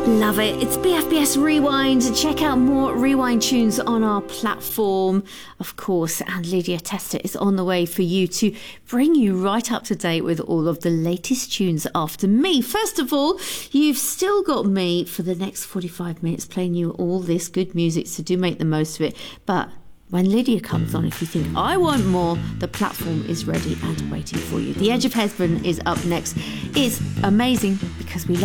Love it. It's BFBS Rewind. Check out more Rewind tunes on our platform, of course. And Lydia Tester is on the way for you to bring you right up to date with all of the latest tunes after me. First of all, you've still got me for the next 45 minutes playing you all this good music, so do make the most of it. But when Lydia comes on, if you think, I want more, the platform is ready and waiting for you. The Edge of Hesbaden is up next. It's amazing because we love